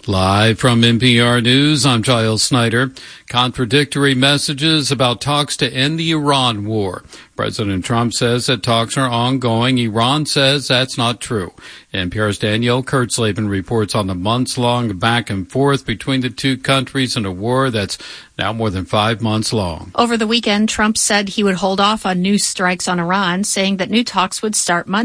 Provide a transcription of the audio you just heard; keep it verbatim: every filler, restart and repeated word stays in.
Live from N P R News, I'm Giles Snyder. Contradictory messages about talks to end the Iran war. President Trump says that talks are ongoing. Iran says that's not true. N P R's Danielle Kurtzleben reports on the months-long back and forth between the two countries in a war that's now more than five months long. Over the weekend, Trump said he would hold off on new strikes on Iran, saying that new talks would start Monday.